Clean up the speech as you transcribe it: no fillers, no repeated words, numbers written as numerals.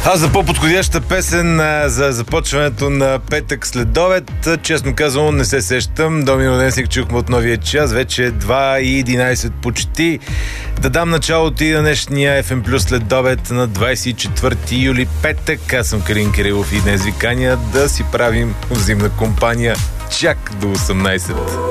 Аз за по-подходяща песен за започването на петък след обед, честно казвам, не се сещам. Домино Денсик чухме от новия час, вече 2:11 почти. Да дам началото и на днешния FM Plus след обед на 24 юли, петък. Аз съм Калин Кирилов и днес ви каня да си правим взаимна компания чак до 18.